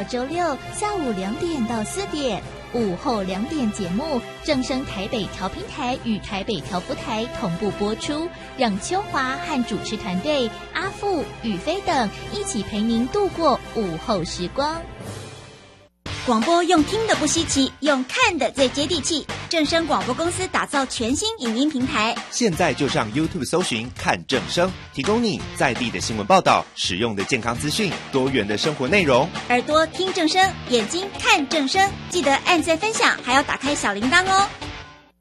周六下午2点到4点，午后2点节目正声台北调频台与台北调布台同步播出，让秋华和主持团队阿富、宇飞等一起陪您度过午后时光。 广播用听的不稀奇，用看的最接地气。正声广播公司打造全新影音平台， 现在就上 YouTube 搜寻看正声，提供你在地的新闻报道、实用的健康资讯、多元的生活内容。 耳朵听正声，眼睛看正声，记得按赞分享，还要打开小铃铛哦。